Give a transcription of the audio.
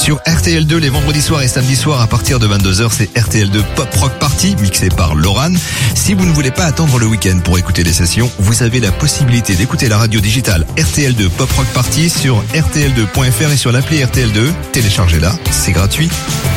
Sur RTL2, les vendredis soirs et samedis soirs à partir de 22h, c'est RTL2 Pop Rock Party, mixé par Loran. Si vous ne voulez pas attendre le week-end pour écouter les sessions, vous avez la possibilité d'écouter la radio digitale RTL2 Pop Rock Party sur rtl2.fr et sur l'appli RTL2. Téléchargez-la, c'est gratuit.